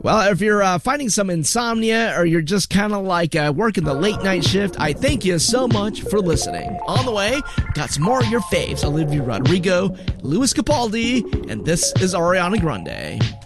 Well, if you're fighting some insomnia or you're just kind of like working the late night shift, I thank you so much for listening. On the way, got some more of your faves. Olivia Rodrigo, Louis Capaldi, and this is Ariana Grande.